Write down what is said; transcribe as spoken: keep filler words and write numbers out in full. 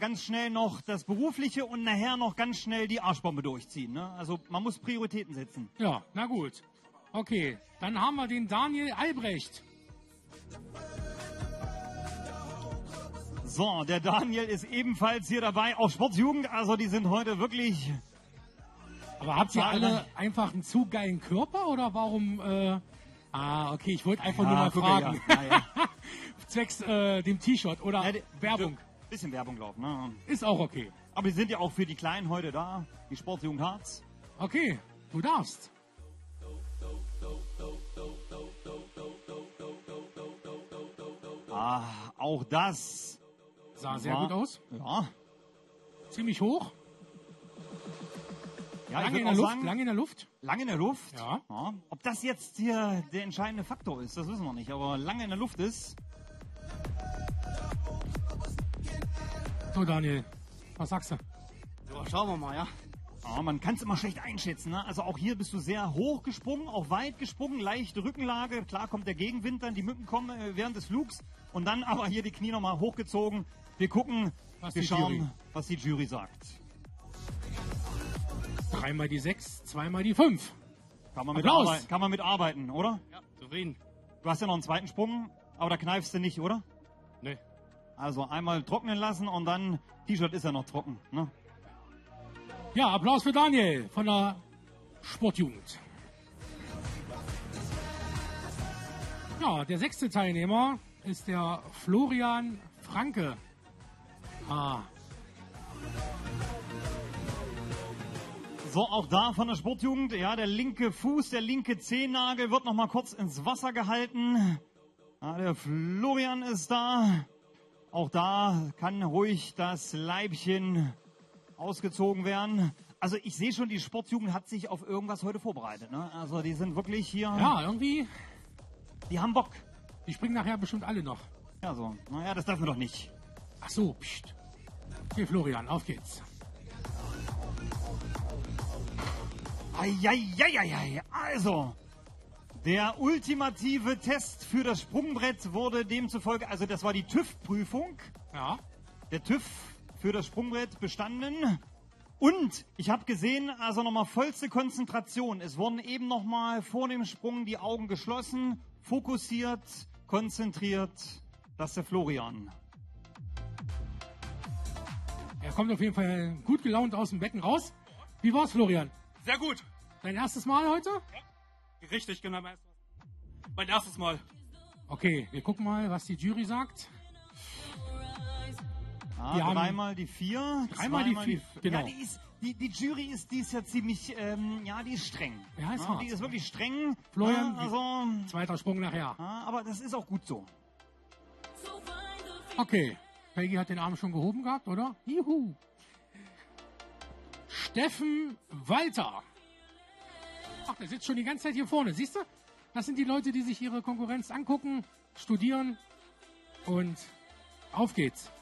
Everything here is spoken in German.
ganz schnell noch das Berufliche und nachher noch ganz schnell die Arschbombe durchziehen. Ne? Also man muss Prioritäten setzen. Ja, na gut. Okay, dann haben wir den Daniel Albrecht. So, der Daniel ist ebenfalls hier dabei, auch Sportjugend. Also die sind heute wirklich... Aber habt ihr alle einfach einen zu geilen Körper oder warum... Äh Ah, okay, ich wollte einfach ja, nur mal gucke, fragen. Ja. Ja, ja. Zwecks äh, dem T-Shirt oder ja, die, Werbung. Bisschen Werbung laufen, ne? Ist auch okay. Aber wir sind ja auch für die Kleinen heute da, die Sportjugend Harz. Okay, du darfst. Ah, auch das sah sehr war, gut aus. Ja. Ziemlich hoch. Ja, lange in der Luft, lange in der Luft. Lange in der Luft? Ja. ja. Ob das jetzt hier der entscheidende Faktor ist, das wissen wir nicht. Aber lange in der Luft ist... So, Daniel, was sagst du? Ja, schauen wir mal, ja. Ja, man kann es immer schlecht einschätzen. Ne? Also auch hier bist du sehr hoch gesprungen, auch weit gesprungen, leichte Rückenlage. Klar kommt der Gegenwind dann, die Mücken kommen äh, während des Flugs. Und dann aber hier die Knie nochmal hochgezogen. Wir gucken, was wir die schauen, Jury. was die Jury sagt. Dreimal die sechs, zweimal die fünf. Kann man, mitarbeiten, kann man mitarbeiten, oder? Ja, souverän. Du hast ja noch einen zweiten Sprung, aber da kneifst du nicht, oder? Nee. Also einmal trocknen lassen und dann, T-Shirt ist ja noch trocken. Ne? Ja, Applaus für Daniel von der Sportjugend. Ja, der sechste Teilnehmer ist der Florian Franke. Ah. So, auch da von der Sportjugend, ja, der linke Fuß, der linke Zehennagel wird noch mal kurz ins Wasser gehalten. Ja, der Florian ist da. Auch da kann ruhig das Leibchen ausgezogen werden. Also ich sehe schon, die Sportjugend hat sich auf irgendwas heute vorbereitet. Ne? Also die sind wirklich hier... Ja, irgendwie... Die haben Bock. Die springen nachher bestimmt alle noch. Ja, so. Naja, das dürfen wir doch nicht. Ach so, pst. Okay, Florian, auf geht's. Eieieiei. Also, der ultimative Test für das Sprungbrett wurde demzufolge, also das war die TÜV-Prüfung. Ja. Der TÜV für das Sprungbrett bestanden. Und ich habe gesehen, also nochmal vollste Konzentration. Es wurden eben nochmal vor dem Sprung die Augen geschlossen, fokussiert, konzentriert. Das ist der Florian. Er kommt auf jeden Fall gut gelaunt aus dem Becken raus. Wie war's, Florian? Sehr gut. Dein erstes Mal heute? Ja. Richtig, genau. Mein erstes Mal. Okay, wir gucken mal, was die Jury sagt. Ah, Wir dreimal die vier. Dreimal die vier, genau. Ja, die, ist, die, die Jury ist dies ja ziemlich, ähm, ja, die ist streng. Ja, ist ja, hart. Die ist wirklich streng. Florian, ja, also, zweiter Sprung nachher. ja, aber das ist auch gut so. Okay, Peggy hat den Arm schon gehoben gehabt, oder? Juhu. Steffen Walter. Ach, der sitzt schon die ganze Zeit hier vorne. Siehst du? Das sind die Leute, die sich ihre Konkurrenz angucken, studieren und auf geht's.